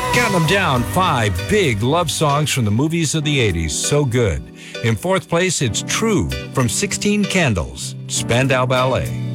Counting them down, 5 big love songs from the movies of the 80s. So good. In fourth place, it's True from 16 Candles, Spandau Ballet.